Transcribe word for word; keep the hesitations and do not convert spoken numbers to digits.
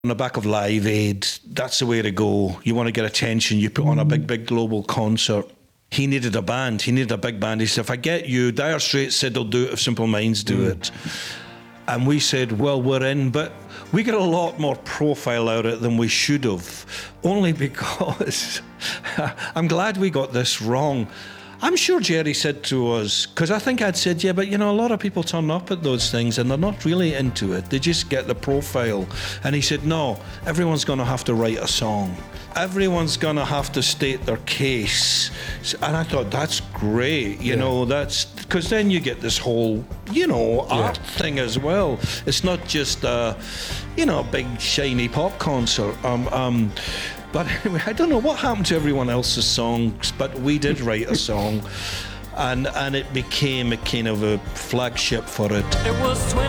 On the back of Live Aid, that's the way to go. You want to get attention, you put on a big, big global concert. He needed a band. He needed a big band. He said, if I get you, Dire Straits said they'll do it if Simple Minds do mm. it. And we said, well, we're in. But we got a lot more profile out of it than we should have. Only because I'm glad we got this wrong. I'm sure Jerry said to us, because I think I'd said, yeah, but you know, a lot of people turn up at those things and they're not really into it. They just get the profile. And he said, no, everyone's going to have to write a song. Everyone's going to have to state their case. And I thought, that's great. You yeah. know, that's because then you get this whole, you know, art yeah. thing as well. It's not just a, you know, a big shiny pop concert. Um, um, But anyway, I don't know what happened to everyone else's songs, but we did write a song, and and it became a kind of a flagship for it. It was twenty